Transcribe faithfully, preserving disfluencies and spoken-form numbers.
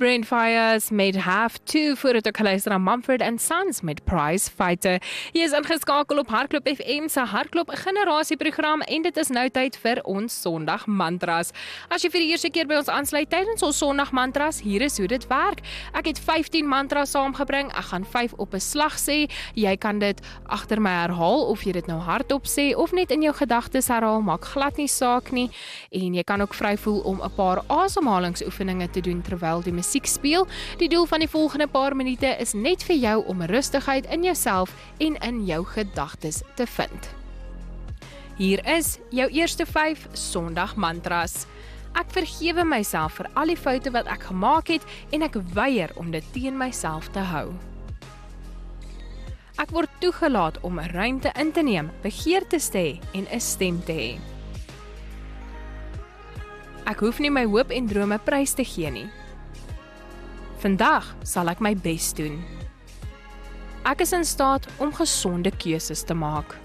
Brent Fires met Have To, voordat ek geluister aan Mumford and Sons met Prize Fighter. Jy is ingeskakel op Hardloop F M se Hardloop generasieprogram en dit is nou tyd vir ons Sondag Mantras. As jy vir die eerste keer by ons aansluit tydens ons Sondag Mantras, hier is hoe dit werk. Ek het vyftien mantras saamgebring, ek gaan vyf op 'n slag sê. Jy kan dit agter my herhaal of jy dit nou hardop sê of net in jou gedagtes herhaal, maak glad nie saak nie. En jy kan ook vry voel om 'n paar asemhalingsoefeninge te doen terwyl die musiek speel. Die doel van die volgende paar minute is net vir jou om rustigheid in jouself en in jou gedagtes te vind. Hier is jou eerste vyf Sondag mantras. Ek vergewe myself vir al die foute wat ek gemaak het en ek weier om dit teen myself te hou. Ek word toegelaat om ruimte in te neem, begeertes te hê en 'n stem te hê. Ek hoef nie my hoop en drome prys te gee nie. Vandag sal ek my bes doen. Ek is in staat om gesonde keuses te maak.